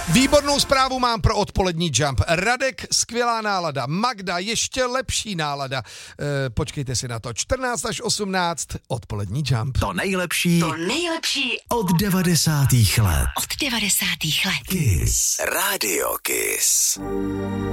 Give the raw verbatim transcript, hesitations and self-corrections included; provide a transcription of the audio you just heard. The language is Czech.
Výbornou zprávu mám pro odpolední Jump. Radek, skvělá nálada. Magda, ještě lepší nálada. E, počkejte si na to. čtrnáct až osmnáct, odpolední Jump. To nejlepší, To nejlepší od devadesátých let. od devadesátých let. Kiss. Radio Kiss.